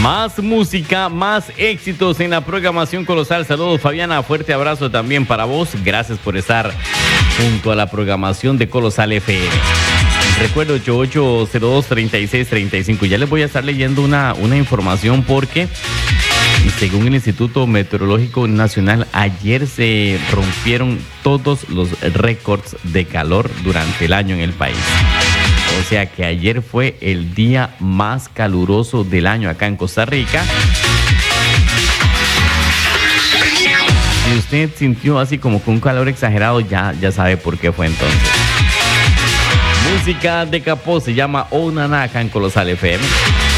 Más música, más éxitos en la programación Colosal. Saludos, Fabiana. Fuerte abrazo también para vos. Gracias por estar junto a la programación de Colosal FM. Recuerdo 8802-3635. Ya les voy a estar leyendo una información porque, según el Instituto Meteorológico Nacional, ayer se rompieron todos los récords de calor durante el año en el país. O sea que ayer fue el día más caluroso del año acá en Costa Rica. Si usted sintió así como con un calor exagerado, ya sabe por qué fue entonces. Música de Capó se llama Oh Nana acá en Colosal FM.